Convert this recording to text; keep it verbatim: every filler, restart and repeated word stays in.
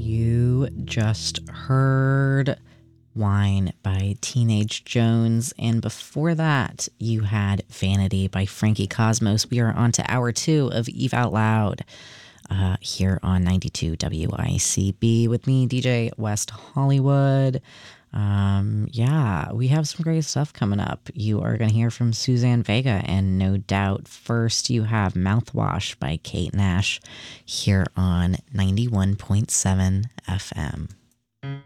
You just heard Wine by Teenage Jones, and before that, you had Vanity by Frankie Cosmos. We are on to hour two of Eve Out Loud uh, here on ninety-two W I C B with me, D J West Hollywood. Um, yeah, we have some great stuff coming up. You are going to hear from Suzanne Vega, and no doubt first you have Mouthwash by Kate Nash here on ninety-one point seven F M.